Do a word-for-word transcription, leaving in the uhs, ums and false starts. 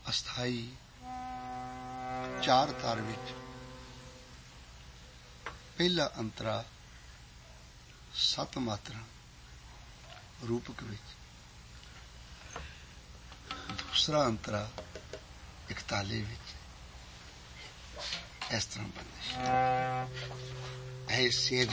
ਅਸਥਾਈ ਚਾਰ ਤਾਰ ਵਿੱਚ ਪਹਿਲਾ ਅੰਤਰਾ ਸੱਤ ਮਾਤਰਾ ਰੂਪਕ ਵਿੱਚ, ਦੂਸਰਾ ਅੰਤਰਾ ਇੱਕ ਤਾਲੇ ਵਿੱਚ। ਇਸ ਤਰ੍ਹਾਂ ਬੰਦਿਸ਼ ਐਸੇ